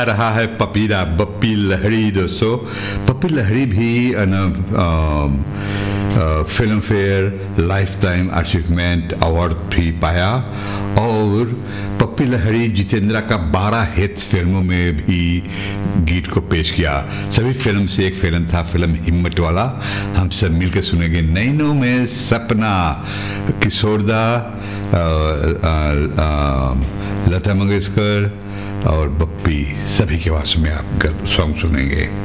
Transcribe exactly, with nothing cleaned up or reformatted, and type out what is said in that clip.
रहा है पपीरा बप्पी लहरी। दोस्तों पप्पी लहरी भी film fair life time achievement award भी पाया और पप्पी लहरी जितेंद्र का बारह हिट्स फिल्मों में भी गीत को पेश किया। सभी फिल्म से एक फिल्म था फिल्म हिम्मत वाला। हम सब मिलकर सुनेंगे नैनों में सपना, किशोरदा, लता मंगेशकर और बप्पी सभी के आवाज में आप सॉन्ग सुनेंगे।